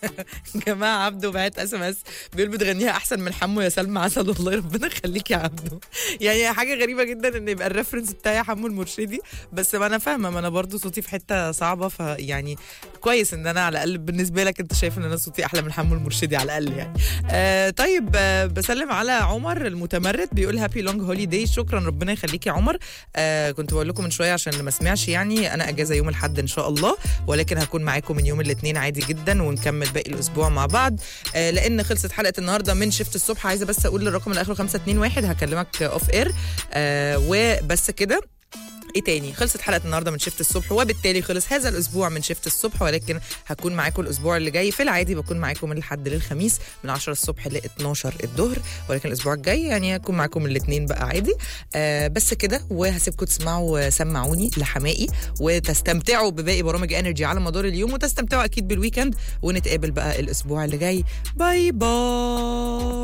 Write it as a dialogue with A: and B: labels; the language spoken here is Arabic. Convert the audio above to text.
A: جماعه عبده بعت اس ام اس بيقول بتغنيها احسن من حمو يا سلمى عسل. والله ربنا يخليك يا عبده. يعني حاجه غريبه جدا ان يبقى الريفرنس بتاعي حمو المرشدي، بس ما انا فاهمه، ما انا برضو صوتي في حته صعبه، فيعني كويس ان انا على الاقل بالنسبه لك انت شايف ان انا صوتي احلى من حمو المرشدي على الاقل يعني. طيب بسلم على عمر المتمرد بيقول هابي لونج هوليداي. شكرا ربنا يخليك يا عمر. كنت بقول لكم من شويه عشان اللي ما سمعش، يعني انا اجازه يوم الاحد ان شاء الله، ولكن هكون معاكم من يوم الاثنين عادي جدا، ونكمل باقي الاسبوع مع بعض. لان خلصت حلقه النهارده من شفت الصبح. عايزه بس اقول الرقم اللي اخره 521 هكلمك اوف اير. وبس كده. ايه تاني؟ خلصت حلقه النهارده من شفت الصبح، وبالتالي خلص هذا الاسبوع من شفت الصبح، ولكن هكون معاكم الاسبوع اللي جاي. في العادي بكون معاكم من الحد للخميس من 10 الصبح ل 12 الظهر، ولكن الاسبوع الجاي يعني هكون معاكم من الاثنين بقى عادي. بس كده، وهسيبكم تسمعوا سمعوني لحمائي، وتستمتعوا بباقي برامج انرجي على مدار اليوم، وتستمتعوا اكيد بالويكند، ونتقابل بقى الاسبوع اللي جاي. باي باي.